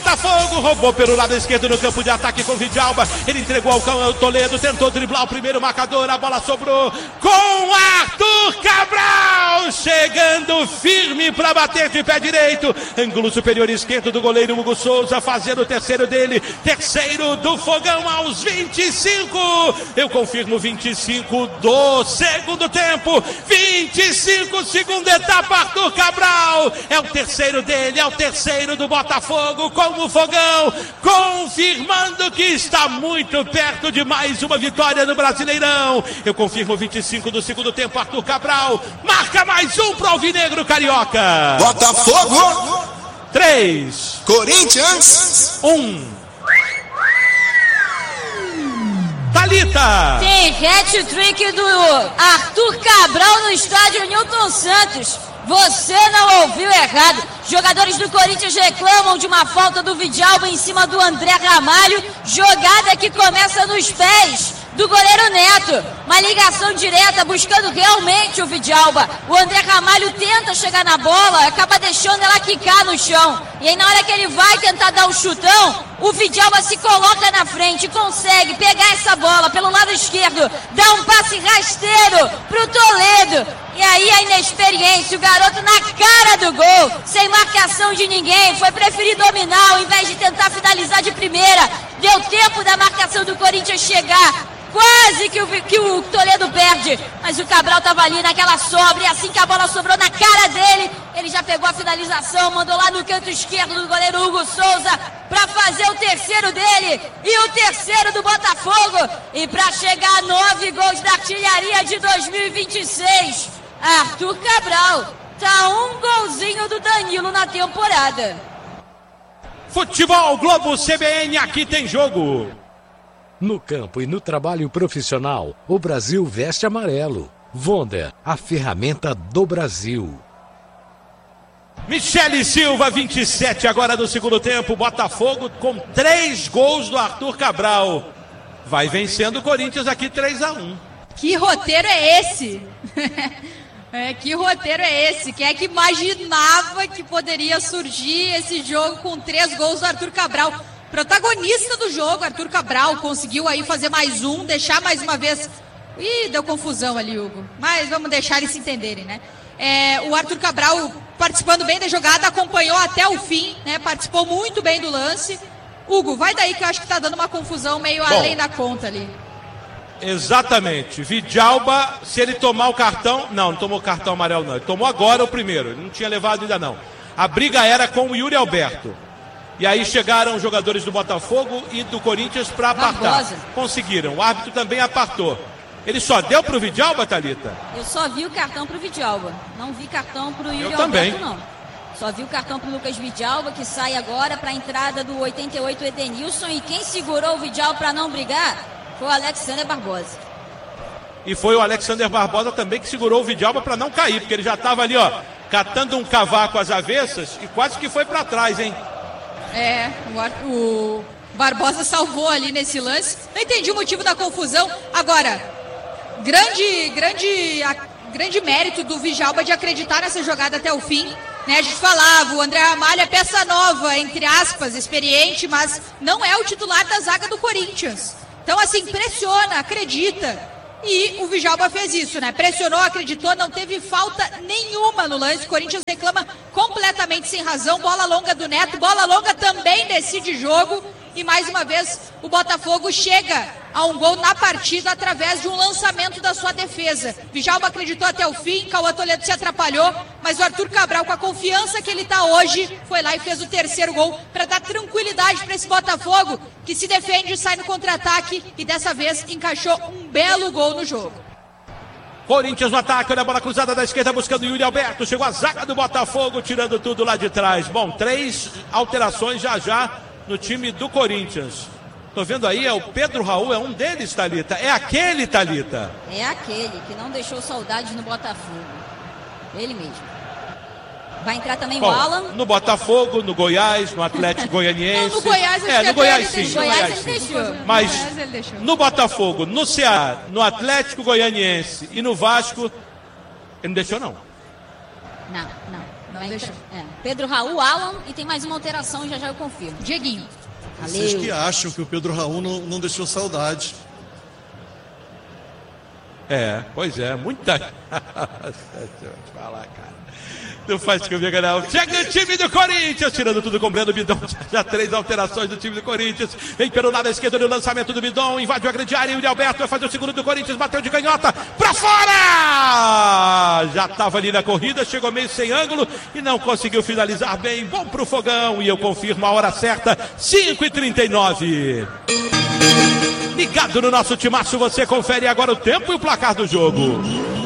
Botafogo roubou pelo lado esquerdo no campo de ataque com o Vidjalba. Ele entregou ao Toledo, tentou driblar o primeiro marcador. A bola sobrou com Arthur Cabral, chegando firme para bater de pé direito. Ângulo superior esquerdo do goleiro Hugo Souza, fazendo o terceiro dele. Terceiro do Fogão aos 25. Eu confirmo 25 do segundo tempo. 25, segunda etapa, Arthur Cabral. É o terceiro dele, é o terceiro do Botafogo com o Fogão, confirmando que está muito perto de mais uma vitória no Brasileirão. Eu confirmo 25 do segundo tempo, Arthur Cabral marca mais um pro Alvinegro Carioca. Botafogo 3, Corinthians 1. Thalita! Tem hat-trick do Arthur Cabral no estádio Newton Santos. Você não ouviu errado. Jogadores do Corinthians reclamam de uma falta do Vidjalba em cima do André Ramalho. Jogada que começa nos pés do goleiro Neto. Uma ligação direta buscando realmente o Vidjalba. O André Ramalho tenta chegar na bola, acaba deixando ela quicar no chão. E aí na hora que ele vai tentar dar o chutão, o Vidjalba se coloca na frente, consegue pegar essa bola pelo lado esquerdo, dá um passe rasteiro pro Toledo. E aí a inexperiência, o garoto na cara do gol, sem marcação de ninguém, foi preferido dominar ao invés de tentar finalizar de primeira. Deu tempo da marcação do Corinthians chegar. Quase que o Toledo perde, mas o Cabral estava ali naquela sobra, e assim que a bola sobrou na cara dele, ele já pegou a finalização, mandou lá no canto esquerdo do goleiro Hugo Souza para fazer o terceiro dele e o terceiro do Botafogo, e para chegar a 9 gols da artilharia de 2026, Arthur Cabral tá um golzinho do Danilo na temporada. Futebol Globo CBN, aqui tem jogo. No campo e no trabalho profissional, o Brasil veste amarelo. Wonder, a ferramenta do Brasil. Michele Silva, 27 agora no segundo tempo. Botafogo com 3 gols do Arthur Cabral. Vai vencendo o Corinthians aqui 3-1. Que roteiro é esse? Que roteiro é esse? Quem é que imaginava que poderia surgir esse jogo com 3 gols do Arthur Cabral? Protagonista do jogo, Arthur Cabral, conseguiu aí fazer mais um, deixar mais uma vez... Ih, deu confusão ali, Hugo. Mas vamos deixar eles se entenderem, né? O Arthur Cabral participando bem da jogada, acompanhou até o fim, né? Participou muito bem do lance. Hugo, vai daí que eu acho que tá dando uma confusão meio além da conta ali. Exatamente. Vidjalba, se ele tomar o cartão... Não tomou o cartão amarelo não. Ele tomou agora o primeiro. Ele não tinha levado ainda não. A briga era com o Yuri Alberto. E aí chegaram os jogadores do Botafogo e do Corinthians para apartar. Conseguiram. O árbitro também apartou. Ele só deu pro Vidjalba, Thalita? Eu só vi o cartão pro Vidjalba. Não vi cartão pro Yuri Alberto, também. Não. Só vi o cartão pro Lucas Vidjalba, que sai agora para a entrada do 88 Edenilson. E quem segurou o Vidjalba para não brigar foi o Alexander Barbosa. E foi o Alexander Barbosa também que segurou o Vidjalba para não cair, porque ele já estava ali, ó, catando um cavaco às avessas e quase que foi para trás, hein? O Barbosa salvou ali nesse lance. Não entendi o motivo da confusão. Agora, grande mérito do Vidjalba de acreditar nessa jogada até o fim. Né? A gente falava, o André Ramalho é peça nova, entre aspas, experiente, mas não é o titular da zaga do Corinthians. Então, assim, pressiona, acredita. E o Vidjalba fez isso, né? Pressionou, acreditou, não teve falta nenhuma no lance. O Corinthians reclama completamente sem razão. Bola longa do Neto, bola longa também decide jogo. E mais uma vez o Botafogo chega a um gol na partida através de um lançamento da sua defesa. Vidjalba acreditou até o fim, Cauã Toledo se atrapalhou, mas o Arthur Cabral, com a confiança que ele está hoje, foi lá e fez o terceiro gol para dar tranquilidade para esse Botafogo, que se defende, sai no contra-ataque e dessa vez encaixou um belo gol no jogo. Corinthians no ataque, olha a bola cruzada da esquerda buscando o Yuri Alberto, chegou a zaga do Botafogo, tirando tudo lá de trás. Bom, 3 alterações já no time do Corinthians. Tô vendo aí, é o Pedro Raul, é um deles, Thalita. É aquele, Thalita? É aquele que não deixou saudades no Botafogo. Ele mesmo. Vai entrar também o Alan. No Botafogo, no Goiás, no Atlético Goianiense. Não, no Goiás, no Goiás sim. No Goiás ele deixou. Mas no Botafogo, no Ceará, no Atlético Goianiense e no Vasco, ele não deixou não. Não deixou. Pedro Raul, Alan e tem mais uma alteração, já eu confirmo. Dieguinho. Vocês que acham que o Pedro Raul não deixou saudade. Pois é, muita... Deixa eu te falar, cara. Não faz comigo, não. Chega o time do Corinthians, tirando tudo com o Breno Bidon. Já 3 alterações do time do Corinthians. Vem pelo lado esquerdo no lançamento do Bidon. Invadiu a grande área. E o Alberto vai fazer o segundo do Corinthians. Bateu de canhota. Pra fora! Já estava ali na corrida. Chegou meio sem ângulo e não conseguiu finalizar bem. Bom pro fogão. E eu confirmo a hora certa. 5h39. Ligado no nosso timaço, você confere agora o tempo e o placar do jogo.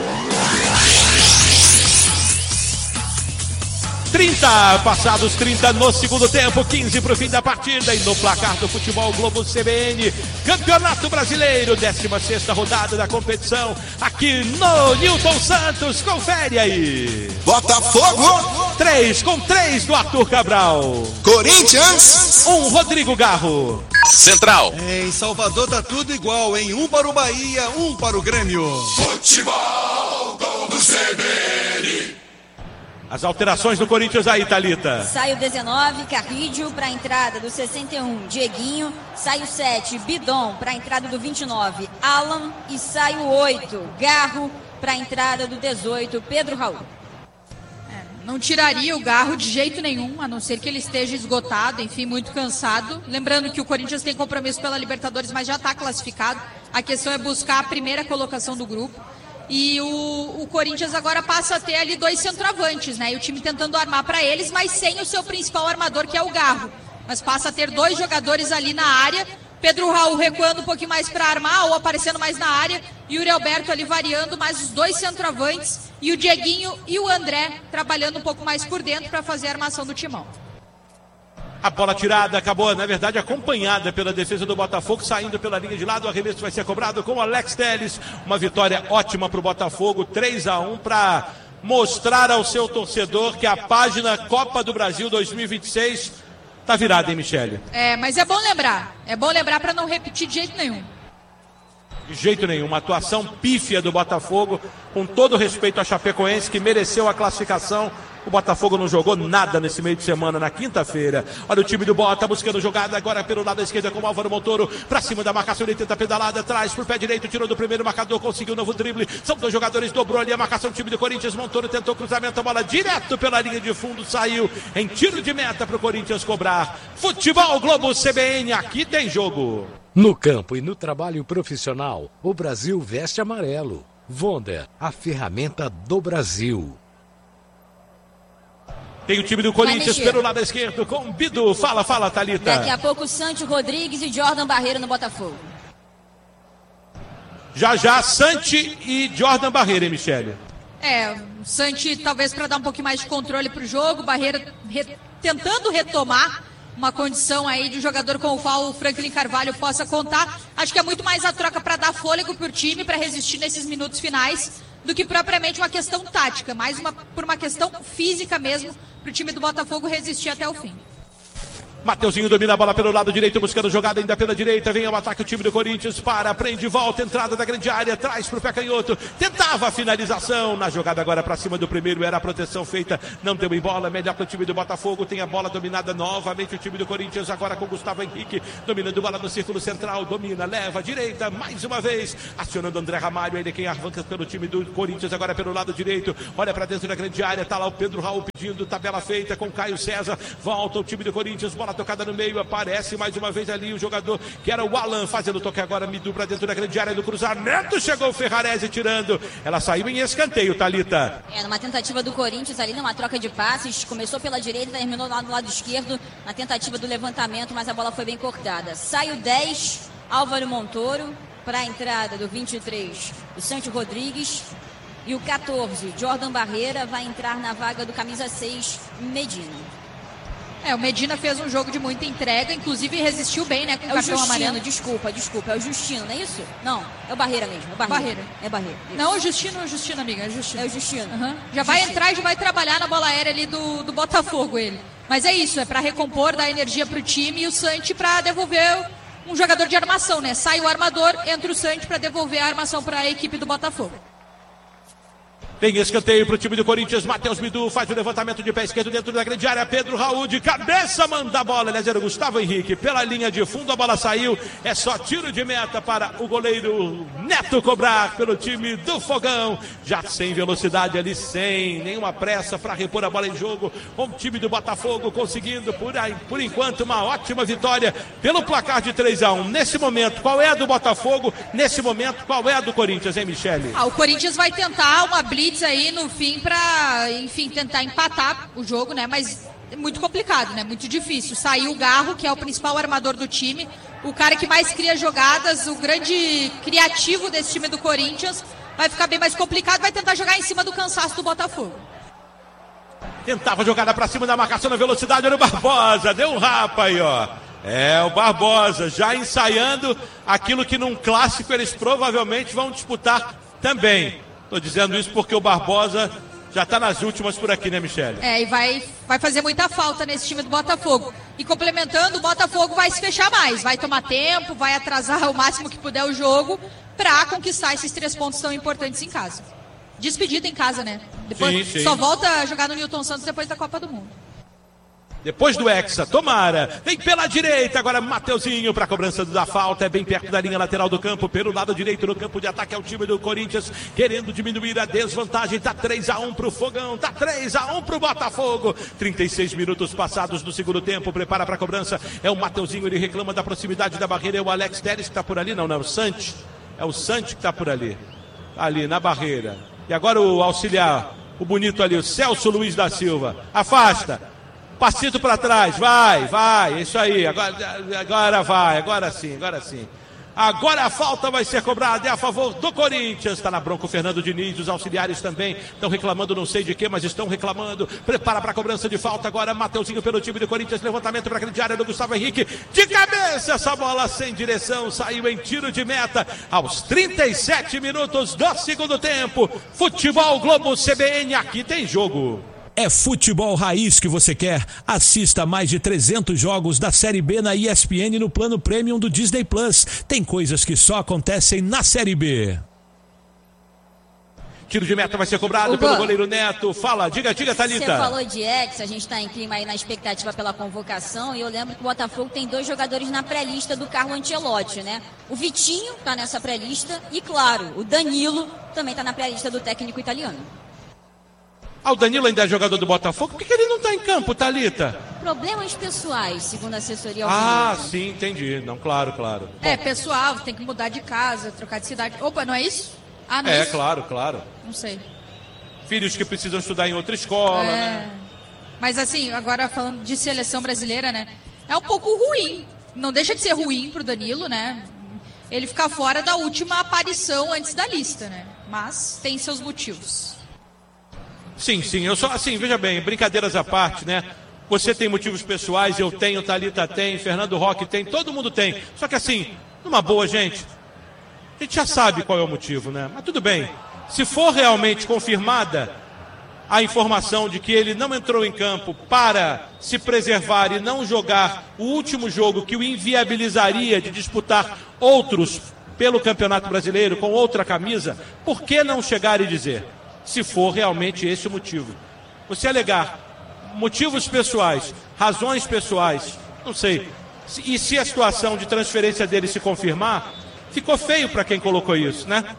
30, passados 30 no segundo tempo, 15 para o fim da partida. E no placar do Futebol Globo CBN, Campeonato Brasileiro, 16ª rodada da competição, aqui no Newton Santos. Confere aí. Botafogo. 3 com 3 do Arthur Cabral. Corinthians. 1, Rodrigo Garro. Central. Em Salvador tá tudo igual, hein? 1 para o Bahia, 1 para o Grêmio. Futebol Globo CBN. As alterações do Corinthians aí, Thalita. Sai o 19, Carrídio, para a entrada do 61, Dieguinho. Sai o 7, Bidon, para a entrada do 29, Alan. E sai o 8, Garro, para a entrada do 18, Pedro Raul. Não tiraria o Garro de jeito nenhum, a não ser que ele esteja esgotado, enfim, muito cansado. Lembrando que o Corinthians tem compromisso pela Libertadores, mas já está classificado. A questão é buscar a primeira colocação do grupo. E o Corinthians agora passa a ter ali 2 centroavantes, né? E o time tentando armar para eles, mas sem o seu principal armador, que é o Garro. Mas passa a ter 2 jogadores ali na área. Pedro Raul recuando um pouquinho mais para armar ou aparecendo mais na área. E o Alberto ali variando, mas os 2 centroavantes. E o Dieguinho e o André trabalhando um pouco mais por dentro para fazer a armação do timão. A bola tirada acabou, na verdade, acompanhada pela defesa do Botafogo, saindo pela linha de lado. O arremesso vai ser cobrado com o Alex Telles. Uma vitória ótima para o Botafogo, 3-1, para mostrar ao seu torcedor que a página Copa do Brasil 2026 está virada, hein, Michele? Mas é bom lembrar. É bom lembrar para não repetir de jeito nenhum. De jeito nenhum, uma atuação pífia do Botafogo, com todo respeito a Chapecoense, que mereceu a classificação. O Botafogo não jogou nada nesse meio de semana, na quinta-feira. Olha o time do Bota buscando jogada agora pelo lado esquerdo com o Álvaro Montoro. Pra cima da marcação, ele tenta pedalada atrás pro pé direito, tirou do primeiro marcador, conseguiu um novo drible. São 2 jogadores, dobrou ali a marcação do time do Corinthians. Montoro tentou cruzamento, a bola direto pela linha de fundo, saiu em tiro de meta pro Corinthians cobrar. Futebol Globo CBN, aqui tem jogo. No campo e no trabalho profissional, o Brasil veste amarelo. Wonder, a ferramenta do Brasil. Tem o time do Corinthians pelo lado esquerdo com Bidu. Fala, Thalita. Daqui a pouco, Santi Rodrigues e Jordan Barreiro no Botafogo. Já, Santi e Jordan Barreiro, hein, Michele? O Santi talvez para dar um pouquinho mais de controle para o jogo. Barreira tentando retomar uma condição aí de jogador com o qual o Franklin Carvalho possa contar. Acho que é muito mais a troca para dar fôlego para o time, para resistir nesses minutos finais, do que propriamente uma questão tática, mais por uma questão física mesmo, para o time do Botafogo resistir até o fim. Mateuzinho domina a bola pelo lado direito, buscando jogada ainda pela direita. Vem ao ataque o time do Corinthians, prende, volta, entrada da grande área, traz pro pé canhoto. Tentava a finalização na jogada agora para cima do primeiro, era a proteção feita, não deu em bola. Melhor para o time do Botafogo, tem a bola dominada novamente o time do Corinthians, agora com Gustavo Henrique, dominando bola no círculo central, domina, leva, direita, mais uma vez, acionando André Ramalho, ele quem arranca pelo time do Corinthians, agora pelo lado direito, olha para dentro da grande área, tá lá o Pedro Raul pedindo, tabela feita com Caio César, volta o time do Corinthians, bola tocada no meio, aparece mais uma vez ali o jogador que era o Alan, fazendo o toque agora, Midu para dentro da grande área do cruzamento, chegou o Ferrarese tirando, ela saiu em escanteio, Thalita. Numa tentativa do Corinthians ali, numa troca de passes, começou pela direita, terminou lá do lado esquerdo, na tentativa do levantamento, mas a bola foi bem cortada. Sai o 10, Álvaro Montoro, para a entrada do 23, o Santi Rodrigues, e o 14, Jordan Barreira, vai entrar na vaga do camisa 6, Medina. O Medina fez um jogo de muita entrega, inclusive resistiu bem, né, com o cartão amarelo. Desculpa, é o Justino, não é isso? Não, é o Barreira mesmo, Barreira. É Barreira. Isso. Não, o Justino, amiga, é o Justino. É o Justino. Já vai entrar e já vai trabalhar na bola aérea ali do Botafogo, ele. Mas é isso, é para recompor, dar energia pro time, e o Santi para devolver um jogador de armação, né? Sai o armador, entra o Santi para devolver a armação para a equipe do Botafogo. Tem escanteio para o time do Corinthians. Matheus Bidu faz o levantamento de pé esquerdo dentro da grande área. Pedro Raul de cabeça manda a bola. Aliás, era o Gustavo Henrique pela linha de fundo. A bola saiu. É só tiro de meta para o goleiro Neto cobrar pelo time do Fogão. Já sem velocidade ali, sem nenhuma pressa para repor a bola em jogo. O time do Botafogo conseguindo por enquanto uma ótima vitória pelo placar de 3-1. Nesse momento, qual é a do Botafogo? Nesse momento, qual é a do Corinthians, hein, Michele? O Corinthians vai tentar uma blitz aí no fim para, enfim, tentar empatar o jogo, né? Mas é muito complicado, né? Muito difícil. Saiu o Garro, que é o principal armador do time, o cara que mais cria jogadas, o grande criativo desse time do Corinthians. Vai ficar bem mais complicado, vai tentar jogar em cima do cansaço do Botafogo. Tentava jogada pra cima da marcação na velocidade, olha o Barbosa, deu um rapa aí, ó. É, o Barbosa já ensaiando aquilo que num clássico eles provavelmente vão disputar também. Tô dizendo isso porque o Barbosa já tá nas últimas por aqui, né, Michele? E vai fazer muita falta nesse time do Botafogo. E complementando, o Botafogo vai se fechar mais, vai tomar tempo, vai atrasar o máximo que puder o jogo pra conquistar esses 3 pontos tão importantes em casa. Despedida em casa, né? Depois sim. Só volta a jogar no Newton Santos depois da Copa do Mundo. Depois do Hexa, tomara. Vem pela direita, agora Mateuzinho para a cobrança da falta. É bem perto da linha lateral do campo. Pelo lado direito no campo de ataque é o time do Corinthians, querendo diminuir a desvantagem. Tá 3-1 pro Fogão, tá 3-1 pro Botafogo. 36 minutos passados do segundo tempo. Prepara para a cobrança. É o Mateuzinho, ele reclama da proximidade da barreira. É o Alex Telles que tá por ali. Não, é o Santi. É o Santi que tá por ali. Ali na barreira. E agora o auxiliar, o bonito ali, o Celso Luiz da Silva. Afasta. Passito para trás, vai, isso aí, agora vai, agora sim. Agora a falta vai ser cobrada, é a favor do Corinthians. Está na bronca o Fernando Diniz, os auxiliares também estão reclamando, não sei de quê, mas estão reclamando. Prepara para a cobrança de falta agora, Mateuzinho pelo time do Corinthians, levantamento para a grande área do Gustavo Henrique. De cabeça, essa bola sem direção, saiu em tiro de meta aos 37 minutos do segundo tempo. Futebol Globo CBN, aqui tem jogo. É futebol raiz que você quer? Assista mais de 300 jogos da Série B na ESPN no plano Premium do Disney Plus. Tem coisas que só acontecem na Série B. Tiro de meta vai ser cobrado pelo goleiro Neto. Fala, diga, Thalita. Você falou de ex, a gente está em clima aí na expectativa pela convocação. E eu lembro que o Botafogo tem 2 jogadores na pré-lista do Carlo Ancelotti, né? O Vitinho está nessa pré-lista e, claro, o Danilo também está na pré-lista do técnico italiano. O Danilo ainda é jogador do Botafogo, por que ele não está em campo, Thalita? Problemas pessoais, segundo a assessoria. Sim, entendi. Não, claro. Pessoal, tem que mudar de casa, trocar de cidade. Opa, não é isso? Não é isso? Claro. Não sei. Filhos que precisam estudar em outra escola, né? Mas assim, agora falando de seleção brasileira, né? É um pouco ruim. Não deixa de ser ruim pro Danilo, né? Ele ficar fora da última aparição antes da lista, né? Mas tem seus motivos. Sim, eu só, assim, veja bem, brincadeiras à parte, né? Você tem motivos pessoais, eu tenho, Thalita tem, Fernando Roque tem, todo mundo tem. Só que assim, numa boa, gente, a gente já sabe qual é o motivo, né? Mas tudo bem, se for realmente confirmada a informação de que ele não entrou em campo para se preservar e não jogar o último jogo que o inviabilizaria de disputar outros pelo Campeonato Brasileiro com outra camisa, por que não chegar e dizer? Se for realmente esse o motivo. Você alegar motivos pessoais, razões pessoais, não sei. E se a situação de transferência dele se confirmar, ficou feio para quem colocou isso, né?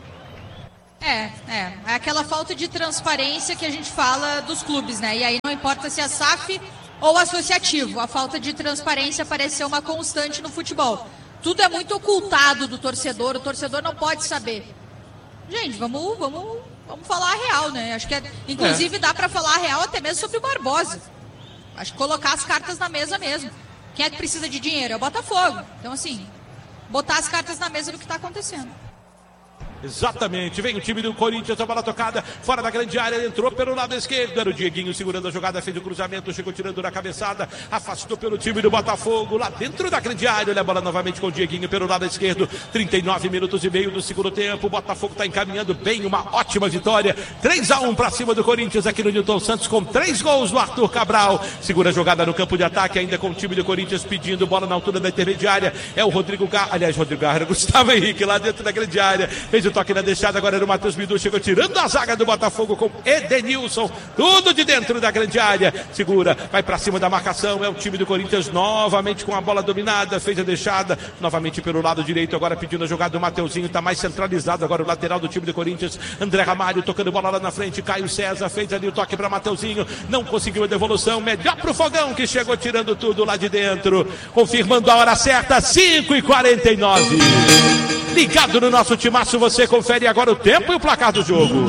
É aquela falta de transparência que a gente fala dos clubes, né? E aí não importa se é SAF ou associativo, a falta de transparência parece ser uma constante no futebol. Tudo é muito ocultado do torcedor, o torcedor não pode saber. Gente, vamos falar a real, né? Acho que, inclusive, dá para falar a real até mesmo sobre o Barbosa. Acho que colocar as cartas na mesa mesmo. Quem é que precisa de dinheiro? É o Botafogo. Então, assim, botar as cartas na mesa do que está acontecendo. Exatamente, vem o time do Corinthians, a bola tocada, fora da grande área, entrou pelo lado esquerdo, era o Dieguinho segurando a jogada, fez o cruzamento, chegou tirando na cabeçada, afastou pelo time do Botafogo, lá dentro da grande área, olha a bola novamente com o Dieguinho pelo lado esquerdo, 39 minutos e meio do segundo tempo, o Botafogo está encaminhando bem, uma ótima vitória, 3-1 para cima do Corinthians aqui no Newton Santos, com 3 gols do Arthur Cabral, segura a jogada no campo de ataque, ainda com o time do Corinthians pedindo bola na altura da intermediária, é o Rodrigo Garra, o Gustavo Henrique lá dentro da grande área, fez Fez o toque na deixada, agora era o Matheus Bidu, chegou tirando a zaga do Botafogo com Edenilson, tudo de dentro da grande área, segura, vai pra cima da marcação, é o time do Corinthians novamente com a bola dominada, fez a deixada, novamente pelo lado direito, agora pedindo a jogada do Mateuzinho, tá mais centralizado agora o lateral do time do Corinthians, André Ramalho tocando bola lá na frente, Caio César fez ali o toque pra Mateuzinho, não conseguiu a devolução, melhor pro Fogão que chegou tirando tudo lá de dentro, confirmando a hora certa, 5h49. Ligado no nosso timaço, você confere agora o tempo e o placar do jogo.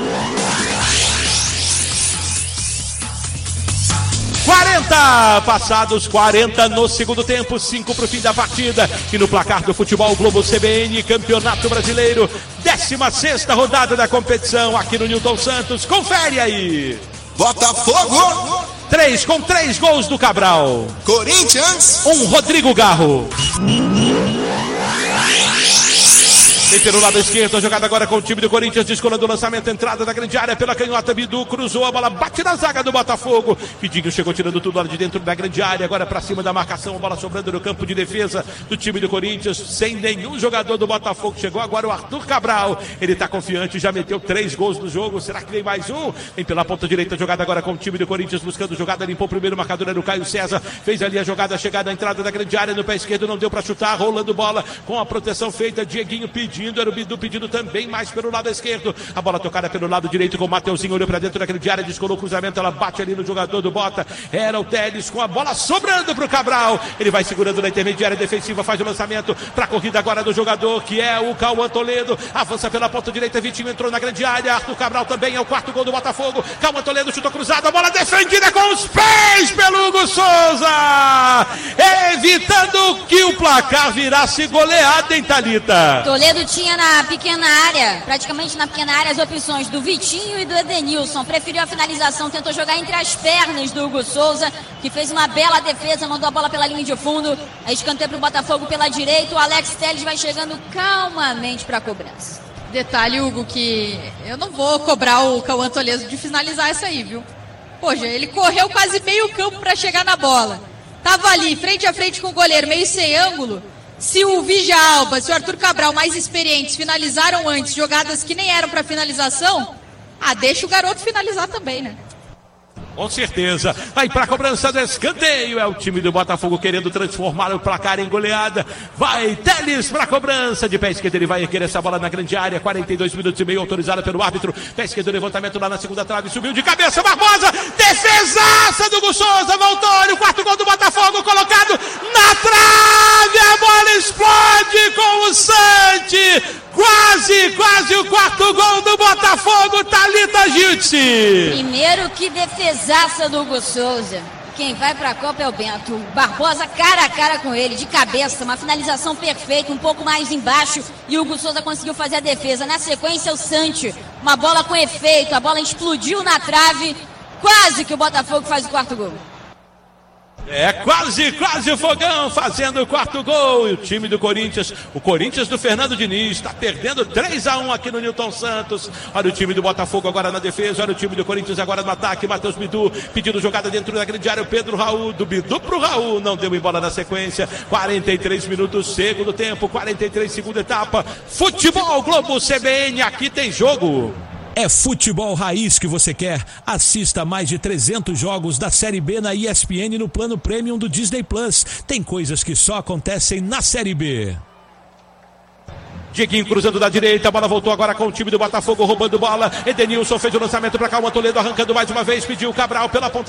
40, passados 40 no segundo tempo, 5 para o fim da partida. E no placar do Futebol Globo CBN, Campeonato Brasileiro, 16ª rodada da competição aqui no Newton Santos. Confere aí. Botafogo. 3 com 3 gols do Cabral. Corinthians. 1 Rodrigo Garro. Vem pelo lado esquerdo, a jogada agora com o time do Corinthians, descolando o lançamento, entrada da grande área pela canhota, Bidu cruzou a bola, bate na zaga do Botafogo, Pidinho chegou tirando tudo lá de dentro da grande área, agora pra cima da marcação, a bola sobrando no campo de defesa do time do Corinthians, sem nenhum jogador do Botafogo, chegou agora o Arthur Cabral, ele tá confiante, já meteu 3 gols no jogo, será que vem mais um? Vem pela ponta direita, a jogada agora com o time do Corinthians, buscando jogada, limpou o primeiro marcador, era o Caio César, fez ali a jogada, chegada, a entrada da grande área, no pé esquerdo não deu pra chutar, rolando bola, com a proteção feita, Dieguinho pedindo, era o Bidu pedindo também mais pelo lado esquerdo, a bola tocada pelo lado direito com o Mateuzinho, olhou pra dentro da grande área, descolou o cruzamento, ela bate ali no jogador do Bota, era o Teles com a bola sobrando pro Cabral, ele vai segurando na intermediária defensiva, faz o lançamento pra corrida agora do jogador, que é o Cauã Toledo, avança pela ponta direita, Vitinho entrou na grande área, Arthur Cabral também é o 4º gol do Botafogo, Cauã Toledo chutou cruzado, a bola defendida com os pés pelo Hugo Souza, evitando que o placar virasse goleada, hein, Thalita? Toledo tinha na pequena área, praticamente na pequena área, as opções do Vitinho e do Edenilson. Preferiu a finalização, tentou jogar entre as pernas do Hugo Souza, que fez uma bela defesa, mandou a bola pela linha de fundo, a escanteio pro Botafogo pela direita, o Alex Telles vai chegando calmamente para a cobrança. Detalhe, Hugo, que eu não vou cobrar o Cauã Toledo de finalizar essa aí, viu? Poxa, ele correu quase meio campo para chegar na bola. Tava ali, frente a frente com o goleiro, meio sem ângulo. Se o Djalma, se o Arthur Cabral, mais experientes, finalizaram antes jogadas que nem eram para finalização, deixa o garoto finalizar também, né? Com certeza, vai para a cobrança do escanteio, é o time do Botafogo querendo transformar o placar em goleada, vai Teles para a cobrança, de pé esquerdo ele vai querer essa bola na grande área, 42 minutos e meio, autorizada pelo árbitro, pé esquerdo, levantamento lá na segunda trave, subiu de cabeça, Barbosa, defesaça do Hugo Souza, voltou, olha o 4º gol do Botafogo, colocado na trave, a bola explode com o Santi, quase o 4º gol do Botafogo, Thalita Giltzi. Primeiro, que defesaça do Hugo Souza. Quem vai pra Copa é o Bento. Barbosa cara a cara com ele, de cabeça, uma finalização perfeita, um pouco mais embaixo, e o Hugo Souza conseguiu fazer a defesa. Na sequência, o Santi, uma bola com efeito, a bola explodiu na trave, quase que o Botafogo faz o 4º gol. É quase o Fogão fazendo o 4º gol. E o time do Corinthians, o Corinthians do Fernando Diniz, está perdendo 3-1 aqui no Newton Santos. Olha o time do Botafogo agora na defesa, olha o time do Corinthians agora no ataque. Matheus Bidu pedindo jogada dentro da grande área. O Pedro Raul, do Bidu pro Raul, não deu bola na sequência. 43 minutos, segundo tempo, 43 segunda etapa. Futebol Globo CBN, aqui tem jogo. É futebol raiz que você quer? Assista mais de 300 jogos da Série B na ESPN no plano Premium do Disney Plus. Tem coisas que só acontecem na Série B. Dieguinho cruzando da direita, a bola voltou agora com o time do Botafogo, roubando bola. Edenilson fez o lançamento para Cauã Toledo, arrancando mais uma vez, pediu o Cabral pela ponta